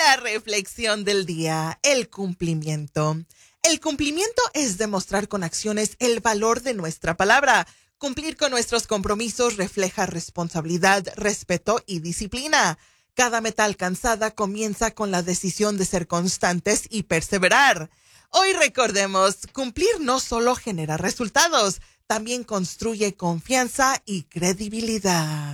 La reflexión del día, el cumplimiento. El cumplimiento es demostrar con acciones el valor de nuestra palabra. Cumplir con nuestros compromisos refleja responsabilidad, respeto y disciplina. Cada meta alcanzada comienza con la decisión de ser constantes y perseverar. Hoy recordemos, cumplir no solo genera resultados, también construye confianza y credibilidad.